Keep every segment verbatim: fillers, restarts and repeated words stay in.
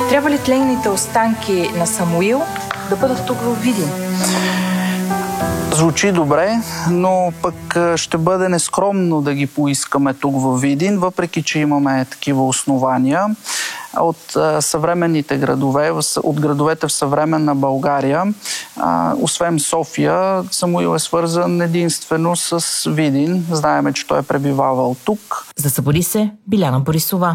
Трябва ли тленните останки на Самуил да бъдат тук в Видин? Звучи добре, но пък ще бъде нескромно да ги поискаме тук във Видин, въпреки че имаме такива основания. От съвременните градове, от градовете в съвременна България, освен София, Самуил е свързан единствено с Видин. Знаеме, че той е пребивавал тук. За Събуди се, Биляна Борисова.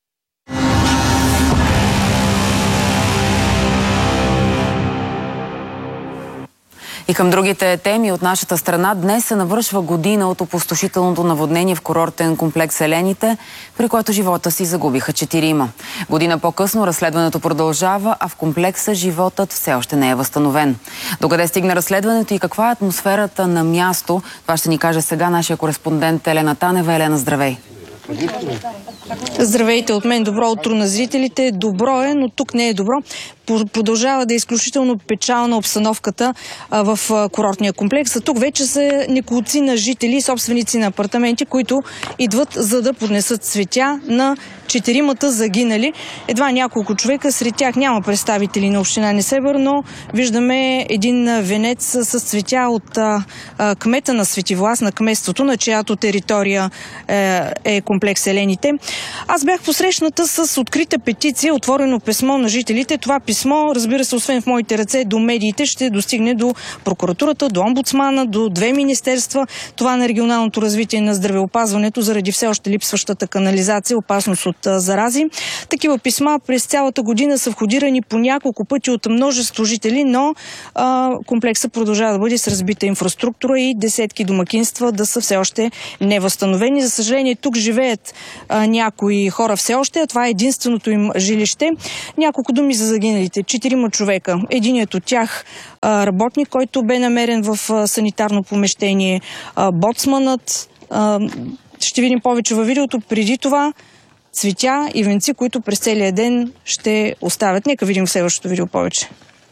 И към другите теми от нашата страна, днес се навършва година от опустошителното наводнение в курортен комплекс Елените, при което живота си загубиха четирима. Година по-късно разследването продължава, а в комплекса животът все още не е възстановен. Докъде стигна разследването и каква е атмосферата на място, това ще ни каже сега нашия кореспондент Елена Танева. Елена, здравей! Здравейте от мен, добро утро на зрителите. Добро е, но тук не е добро. Продължава да е изключително печална обстановката в курортния комплекс. А тук вече са неколци на жители и собственици на апартаменти, които идват за да поднесат цветя на четиримата загинали. Едва няколко човека, сред тях няма представители на община Несебър, но виждаме един венец с цветя от а, а, кмета на Светивлас, на кметството, на чиято територия е, е комплекс Елените. Аз бях посрещната с открита петиция, отворено писмо на жителите. Това писмо, разбира се, освен в моите ръце, до медиите, ще достигне до прокуратурата, до омбудсмана, до две министерства. Това на регионалното развитие на здравеопазването, заради все още липсващата канализация, опасност от зарази. Такива писма през цялата година са входирани по няколко пъти от множество жители, но а, комплексът продължава да бъде с разбита инфраструктура и десетки домакинства да са все още невъзстановени. За съжаление, тук живеят а, някои хора все още, а това е единственото им жилище. Няколко думи за загиналите. Четирима човека. Единият от тях а, работник, който бе намерен в а, санитарно помещение. А, боцманът. А, ще видим повече във видеото. Преди това цветя и венци, които през целия ден ще оставят. Нека видим в следващото видео повече.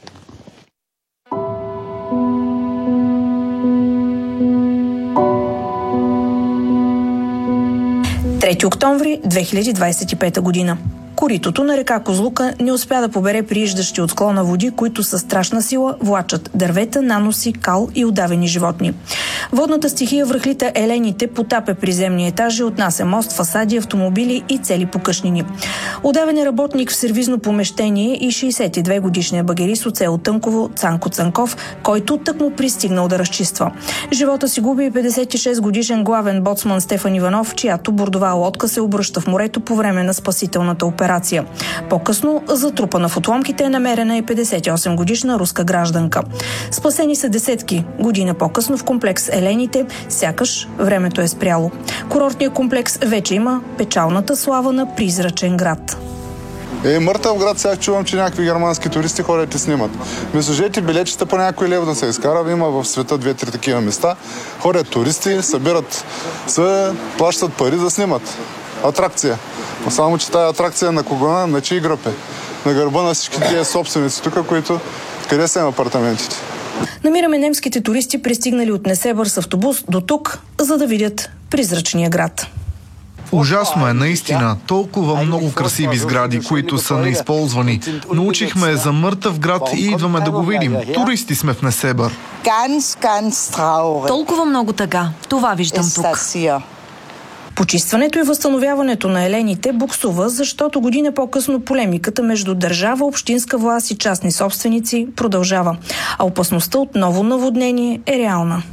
трети октомври две хиляди двадесет и пета година. Коритото на река Козлука не успя да побере прииждащи от склона води, които със страшна сила влачат дървета, наноси, кал и удавени животни. Водната стихия връхлита Елените, потапя приземни етажи, отнася мост, фасади, автомобили и цели покъшнини. Удавен е работник в сервизно помещение и шейсет и две годишният багерист от село Тънково Цанко Цанков, който тък му пристигнал да разчиства. Живота си губи и петдесет и шест годишен главен боцман Стефан Иванов, чиято бордова лодка се обръща в морето по време на спасителната операция. По-късно, затрупана в отломките, е намерена и петдесет и осем годишна руска гражданка. Спасени са десетки. Година по-късно в комплекс Елените, сякаш времето е спряло. Курортният комплекс вече има печалната слава на призрачен град. Е, мъртъв град, сега чувам, че някакви германски туристи ходят и снимат. Ми служете билетчета по някой лев да се изкара. Има в света две-три такива места. Ходят туристи, събират се, плащат пари да снимат. Атракция. Но само, че тази атракция на кого? На чий гръб е? На гърба на всички тия собственици тук, които къде са им апартаментите. Намираме немските туристи, пристигнали от Несебър с автобус до тук, за да видят призрачния град. Ужасно е, наистина. Толкова много красиви сгради, които са неизползвани. Научихме за мъртъв град и идваме да го видим. Туристи сме в Несебър. Толкова много тъга. Това виждам тук. Почистването и възстановяването на Елените буксува, защото година по-късно полемиката между държава, общинска власт и частни собственици продължава. А опасността от ново наводнение е реална.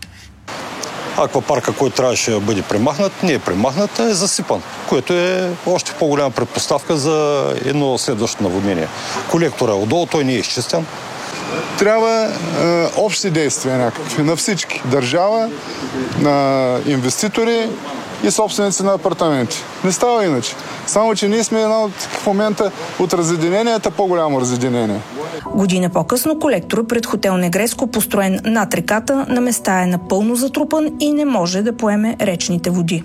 Аквапарка, който трябваше да бъде премахнат, не е премахнат, е засипан, което е още по-голяма предпоставка за едно следващо наводнение. Колектора отдолу, той не е изчистен. Трябва е, общи действия някакви на всички. Държава, на инвеститори и собственици на апартаменти. Не става иначе. Само, че ние сме едно в момента от разединенията по-голямо разединение. Година по-късно колекторът пред хотел Негреско, построен над реката, на места е напълно затрупан и не може да поеме речните води.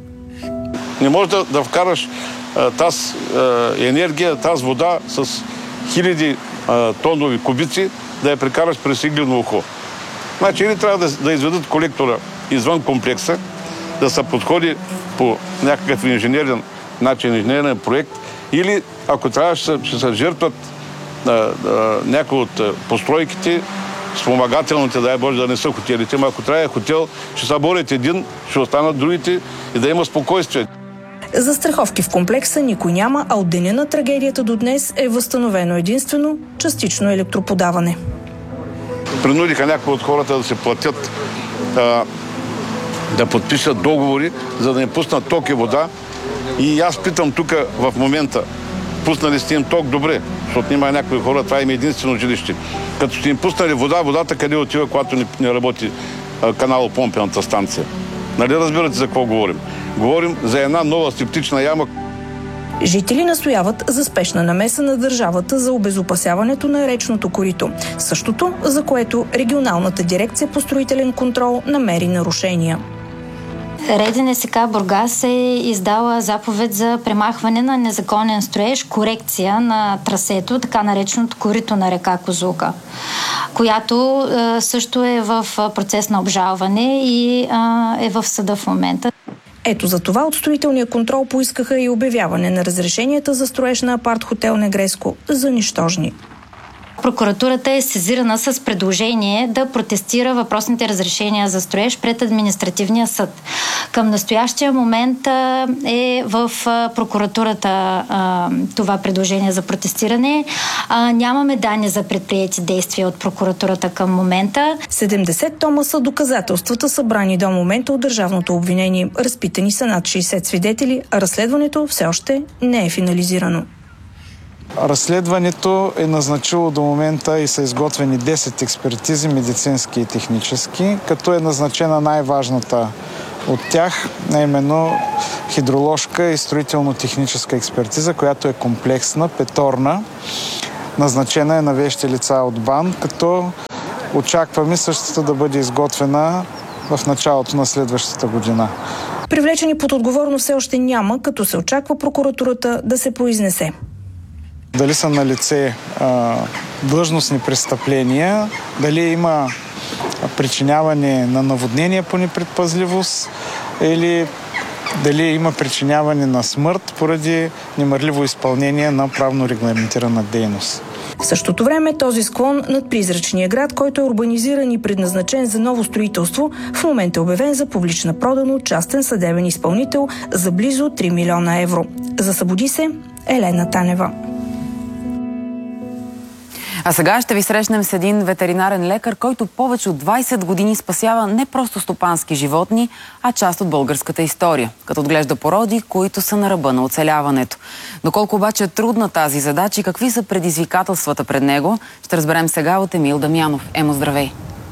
Не може да, да вкараш тази енергия, тази вода с хиляди а, тонови кубици, да я прекараш през иглено ухо. Значи или трябва да, да изведат колектора извън комплекса, да се подходи по някакъв инженерен начин, инженерен проект, или ако трябва, ще, ще се жертват а, а, някои от а, постройките, спомагателните, дай Боже да не са хотелите, но ако трябва хотел, ще съборят един, ще останат другите и да има спокойствие. Застраховки в комплекса никой няма, а от деня на трагедията до днес е възстановено единствено частично електроподаване. Принудиха някои от хората да се платят, а, да подпишат договори, за да не пуснат ток и вода. И аз питам тук в момента, пуснали сте им ток, добре, защото няма някои хора, това им е единствено жилище. Като сте им пуснали вода, водата къде отива, когато не, не работи а, каналопомпената станция? Нали разбирате за какво говорим? Говорим за една нова септична яма. Жители настояват за спешна намеса на държавата за обезопасяването на речното корито. Същото, за което регионалната дирекция по строителен контрол намери нарушения. РДНСК Бургас е издала заповед за премахване на незаконен строеж, корекция на трасето, така нареченото корито на река Козлука, която е, също е в процес на обжалване и е, е в съда в момента. Ето за това от строителния контрол поискаха и обявяване на разрешенията за строеж на апарт-хотел Негреско за нищожни. Прокуратурата е сезирана с предложение да протестира въпросните разрешения за строеж пред административния съд. Към настоящия момент е в прокуратурата това предложение за протестиране. Нямаме данни за предприети действия от прокуратурата към момента. седемдесет тома са доказателствата, събрани до момента от държавното обвинение. Разпитани са над шейсет свидетели, а разследването все още не е финализирано. Разследването е назначило до момента и са изготвени десет експертизи, медицински и технически, като е назначена най-важната от тях, а именно хидроложка и строително-техническа експертиза, която е комплексна, петорна. Назначена е на вещи лица от БАН, като очакваме същата да бъде изготвена в началото на следващата година. Привлечени под отговорност все още няма, като се очаква прокуратурата да се произнесе. Дали са на лице а, длъжностни престъпления, дали има причиняване на наводнения по непредпазливост или дали има причиняване на смърт поради немарливо изпълнение на правно регламентирана дейност. В същото време този склон над призрачния град, който е урбанизиран и предназначен за ново строителство, в момента е обявен за публична продан от частен съдебен изпълнител за близо три милиона евро. Засъбуди се Елена Танева. А сега ще ви срещнем с един ветеринарен лекар, който повече от двайсет години спасява не просто стопански животни, а част от българската история, като отглежда породи, които са на ръба на оцеляването. Доколко обаче е трудна тази задача и какви са предизвикателствата пред него, ще разберем сега от Емил Дамянов. Емо, здравей!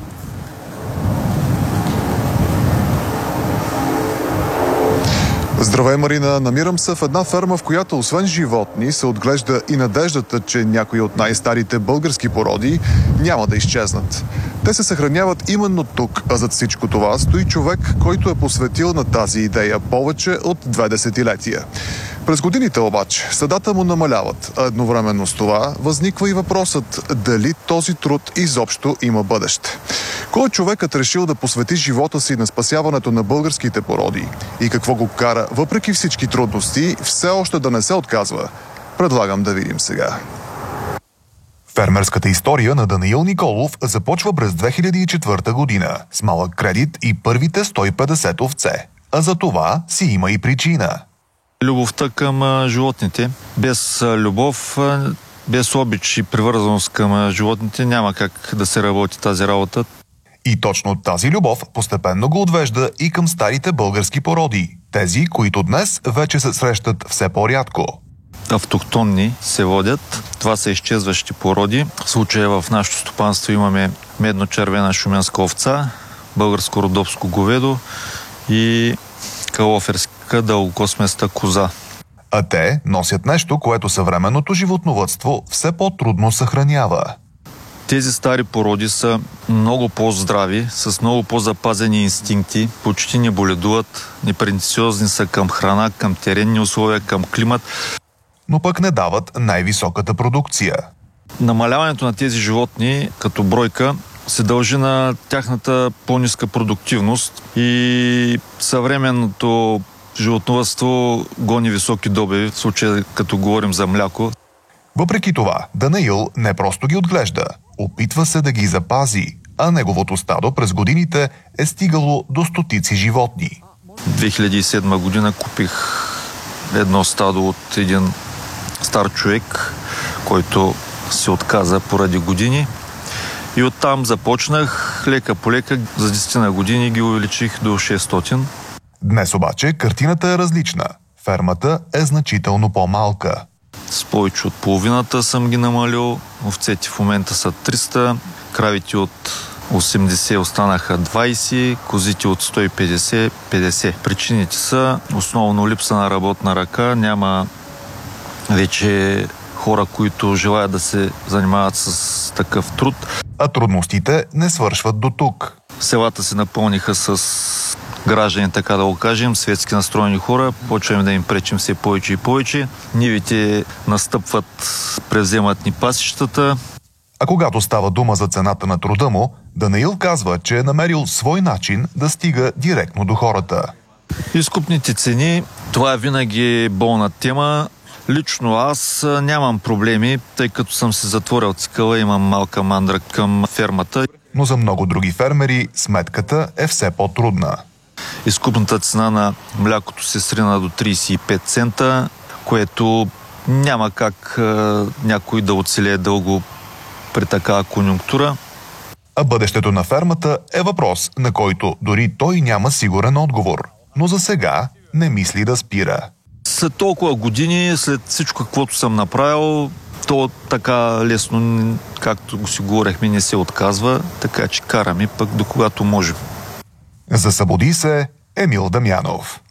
Здравей, Марина! Намирам се в една ферма, в която освен животни се отглежда и надеждата, че някои от най-старите български породи няма да изчезнат. Те се съхраняват именно тук, а зад всичко това стои човек, който е посветил на тази идея повече от две десетилетия. През годините обаче съдата му намаляват, а едновременно с това възниква и въпросът дали този труд изобщо има бъдеще. Кой е човекът решил да посвети живота си на спасяването на българските породи и какво го кара, въпреки всички трудности, все още да не се отказва? Предлагам да видим сега. Фермерската история на Даниил Николов започва през две хиляди и четвърта година с малък кредит и първите сто и петдесет овце. А за това си има и причина. Любовта към животните. Без любов, без обич и привързаност към животните няма как да се работи тази работа. И точно тази любов постепенно го отвежда и към старите български породи. Тези, които днес вече се срещат все по-рядко. Автохтонни се водят. Това са изчезващи породи. В случая в нашето стопанство имаме медно-червена шуменска овца, българско родопско говедо и калоферска дългокосместа коза. А те носят нещо, което съвременното животновъдство все по-трудно съхранява. Тези стари породи са много по-здрави, с много по-запазени инстинкти, почти не боледуват, непретенциозни са към храна, към теренни условия, към климат. Но пък не дават най-високата продукция. Намаляването на тези животни като бройка се дължи на тяхната по-ниска продуктивност и съвременното животновъдство гони високи добиви, в случая като говорим за мляко. Въпреки това, Данаил не просто ги отглежда, опитва се да ги запази, а неговото стадо през годините е стигало до стотици животни. две хиляди и седма година купих едно стадо от един стар човек, който се отказа поради години. И оттам започнах лека по лека, за десет години ги увеличих до шестстотин. Днес обаче картината е различна. Фермата е значително по-малка. С повече от половината съм ги намалил. Овцете в момента са триста, кравите от осемдесет останаха двайсет, козите от сто и петдесет петдесет. Причините са основно липса на работна ръка, няма вече хора, които желаят да се занимават с такъв труд. А трудностите не свършват до тук. Селата се напълниха с граждани, така да го кажем, светски настроени хора. Почваме да им пречим все повече и повече. Нивите настъпват, превземат ни пасищата. А когато става дума за цената на труда му, Данаил казва, че е намерил свой начин да стига директно до хората. Изкупните цени, това е винаги болна тема. Лично аз нямам проблеми, тъй като съм се затворил цикъла, имам малка мандра към фермата. Но за много други фермери сметката е все по-трудна. Изкупната цена на млякото се срина до трийсет и пет цента, което няма как е, някой да оцелее дълго при такава конюнктура. А бъдещето на фермата е въпрос, на който дори той няма сигурен отговор. Но за сега не мисли да спира. След толкова години, след всичко, каквото съм направил, то така лесно, както го си говорехме, не се отказва, така че караме пък до когато можем. За Събуди се, Емил Дамянов.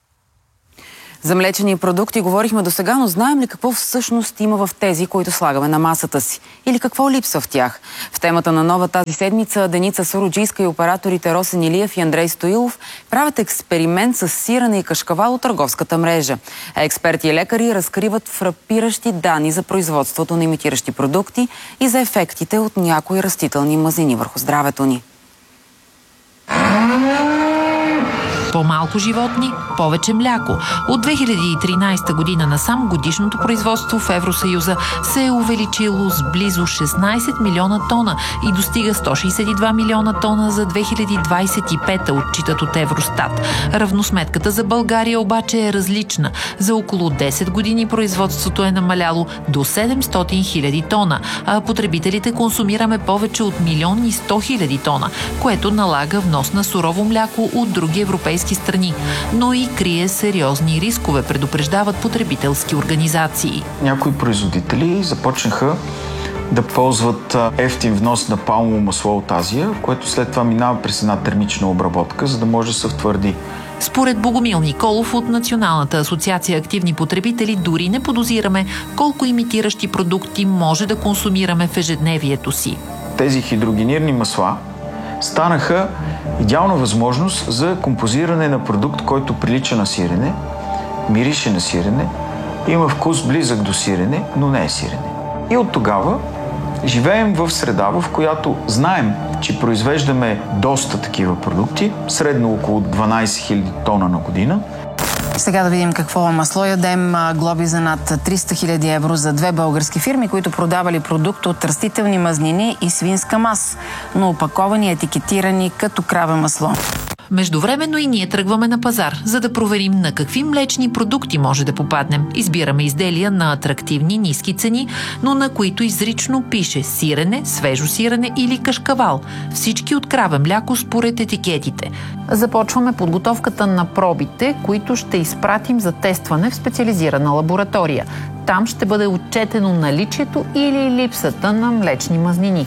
За млечени продукти говорихме до сега, но знаем ли какво всъщност има в тези, които слагаме на масата си? Или какво липсва в тях? В темата на нова тази седмица Деница Суруджийска и операторите Росен Илиев и Андрей Стоилов правят експеримент с сирене и кашкавал от търговската мрежа. А експерти и лекари разкриват фрапиращи данни за производството на имитиращи продукти и за ефектите от някои растителни мазнини върху здравето ни. По-малко животни, повече мляко. От две хиляди и тринайсета година насам годишното производство в Евросъюза се е увеличило с близо шестнайсет милиона тона и достига сто шейсет и два милиона тона за две хиляди двайсет и пета, отчитат от Евростат. Равносметката за България обаче е различна. За около десет години производството е намаляло до седемстотин хиляди тона, а потребителите консумираме повече от милион и сто хиляди тона, което налага внос на сурово мляко от други европейски страни, но и крие сериозни рискове, предупреждават потребителски организации. Някои производители започнаха да ползват евтин внос на палмово масло от Азия, което след това минава през една термична обработка, за да може да се втвърди. Според Богомил Николов от Националната асоциация активни потребители дори не подозираме колко имитиращи продукти може да консумираме в ежедневието си. Тези хидрогенирани масла станаха идеална възможност за композиране на продукт, който прилича на сирене, мирише на сирене, има вкус близък до сирене, но не е сирене. И от тогава живеем в среда, в която знаем, че произвеждаме доста такива продукти, средно около дванайсет хиляди тона на година. Сега да видим какво масло ядем. Глоби за над триста хиляди евро за две български фирми, които продавали продукт от растителни мазнини и свинска мас, но опаковани и етикетирани като краве масло. Междувременно и ние тръгваме на пазар, за да проверим на какви млечни продукти може да попаднем. Избираме изделия на атрактивни, ниски цени, но на които изрично пише сирене, свежо сирене или кашкавал. Всички от краве мляко според етикетите. Започваме подготовката на пробите, които ще изпратим за тестване в специализирана лаборатория. Там ще бъде отчетено наличието или липсата на млечни мазнини.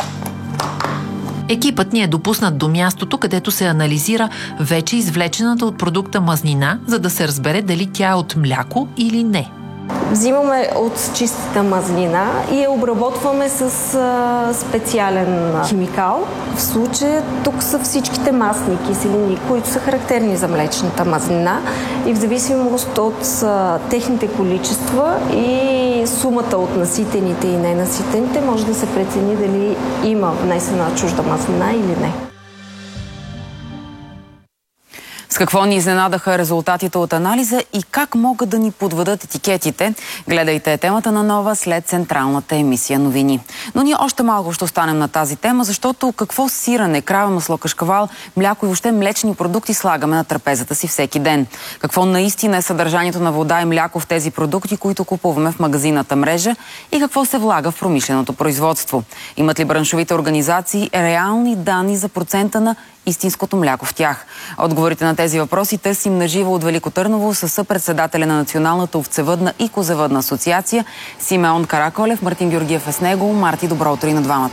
Екипът ни е допуснат до мястото, където се анализира вече извлечената от продукта мазнина, за да се разбере дали тя е от мляко или не. Взимаме от чистата мазнина и я обработваме с а, специален химикал. В случая тук са всичките масни киселини, които са характерни за млечната мазнина и в зависимост от а, техните количества и сумата от наситените и ненаситените може да се прецени дали има внесена чужда мазнина или не. С какво ни изненадаха резултатите от анализа и как могат да ни подведат етикетите? Гледайте темата на Нова след централната емисия новини. Но ние още малко ще останем на тази тема, защото какво сирене, краве масло, кашкавал, мляко и въобще млечни продукти слагаме на трапезата си всеки ден? Какво наистина е съдържанието на вода и мляко в тези продукти, които купуваме в магазината мрежа, и какво се влага в промишленото производство? Имат ли браншовите организации реални данни за процента на истинското мляко в тях? Отговорите на тези въпроси търсим наживо от Велико Търново със съпредседателя на Националната овцевъдна и козевъдна асоциация Симеон Караколев. Мартин Георгиев е с него. Марти, добро утро и на двамата.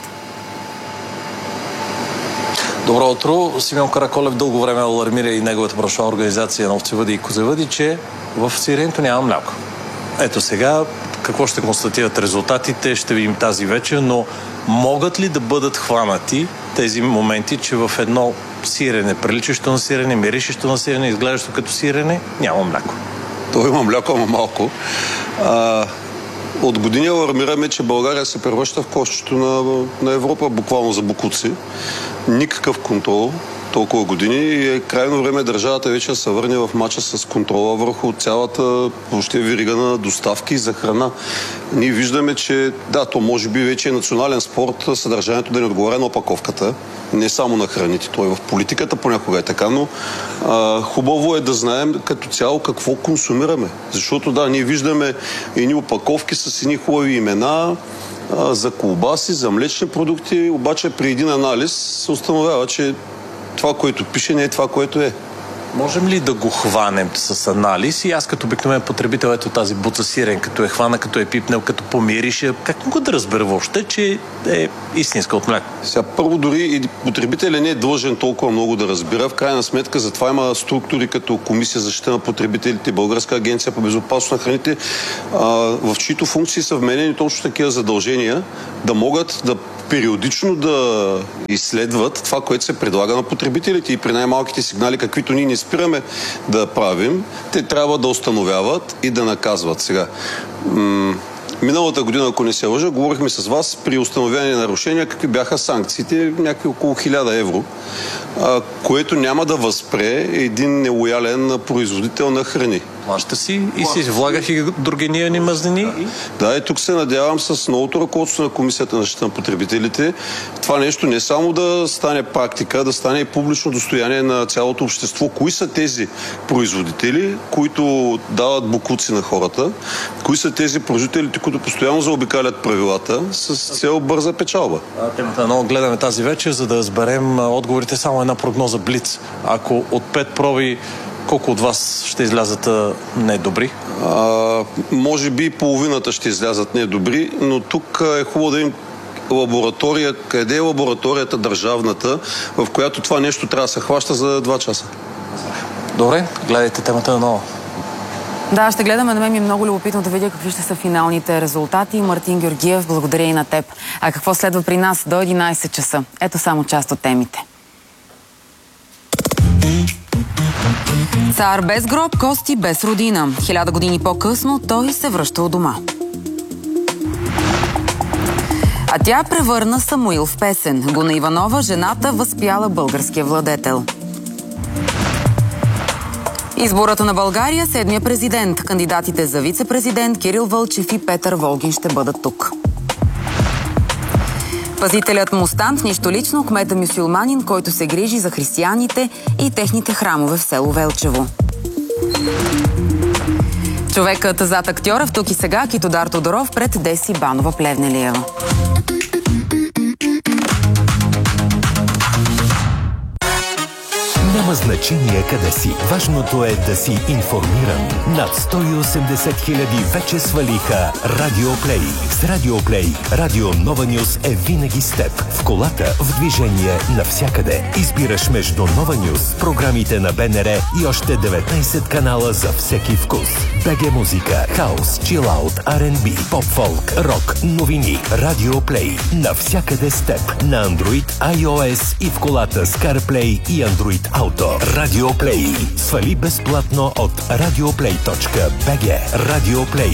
Добро утро. Симеон Караколев дълго време алармира и неговата браншова организация на овцевъди и козевъди, че в сиренето няма мляко. Ето сега какво ще констатират резултатите, ще видим тази вечер, но могат ли да бъдат хванати тези моменти, че в едно сирене, приличащо на сирене, миришещо на сирене, изглеждащо като сирене, няма мляко? То има мляко, ама малко. А, от години алармираме, че България се превръща в кошчето на, на Европа, буквално за бокуци. Никакъв контрол толкова години и е крайно време държавата вече да се върне в мача с контрола върху цялата въобще верига на доставки за храна. Ние виждаме, че да, то може би вече е национален спорт съдържанието да не отговаря на опаковката, не само на храните, то и в политиката понякога е така, но а, хубаво е да знаем като цяло какво консумираме. Защото да, ние виждаме едни опаковки с едни хубави имена, за колбаси, за млечни продукти, обаче при един анализ се установява, че това, което пише, не е това, което е. Можем ли да го хванем с анализ? И аз като обикновен потребител, ето тази буца сирен, като е хвана, като е пипнел, като помирише, как мога да разбера въобще, че е истинска от мляко? Сега първо дори и потребителя не е длъжен толкова много да разбира. В крайна сметка затова има структури като Комисия за защита на потребителите, Българска агенция по безопасност на храните, в чиито функции са вменени точно такива задължения да могат да периодично да изследват това, което се предлага на потребителите, и при най-малките сигнали, каквито ние не спираме да правим, те трябва да установяват и да наказват. Сега, м- миналата година, ако не се лъжа, говорихме с вас при установяване на нарушения, какви бяха санкциите, някакви около хиляда евро, а, което няма да възпре един нелоялен производител на храни. Плаща си и си влагах и другени мазнини. Да, и тук се надявам с новото ръководство на Комисията на защита на потребителите това нещо не само да стане практика, да стане и публично достояние на цялото общество. Кои са тези производители, които дават бокуци на хората? Кои са тези производителите, които постоянно заобикалят правилата с цел бърза печалба? Темата много гледаме тази вечер, за да разберем отговорите. Само една прогноза блиц. Ако от пет проби, колко от вас ще излязат недобри? А, може би половината ще излязат недобри, но тук е хубаво да им лаборатория. Къде е лабораторията държавната, в която това нещо трябва да се хваща за два часа? Добре, гледайте темата наново. Да, ще гледаме. На мен ми е много любопитно да видя какви ще са финалните резултати. Мартин Георгиев, благодаря и на теб. А какво следва при нас до единайсет часа? Ето само част от темите. Цар без гроб, кости без родина. Хиляда години по-късно той се връща у дома. А тя превърна Самуил в песен. Гуна Иванова, жената, възпяла българския владетел. Избората на България, седмия президент. Кандидатите за вице-президент Кирил Вълчев и Петър Волгин ще бъдат тук. Пазителят Мустант, нищо лично, кмета мюсюлманин, който се грижи за християните и техните храмове в село Велчево. Човекът зад актьора в Тук и сега, Китодар Тодоров пред Деси Банова-Плевнелиева. Няма значение къде си. Важното е да си информиран. Над сто и осемдесет хиляди вече свалиха Радио Плей. С Радио Плей, Радио Нова Нюс е винаги с теб. В колата, в движение, навсякъде. Избираш между Нова Нюс, програмите на БНР и още деветнайсет канала за всеки вкус. БГ музика, хаус, чилаут, Ар енд Би, поп-фолк, рок, новини. Радио Плей. Навсякъде с теб. На Android, iOS и в колата с CarPlay и Android Auto. Радио Плей. Свали безплатно от радиоплей точка би джи. Радио Плей.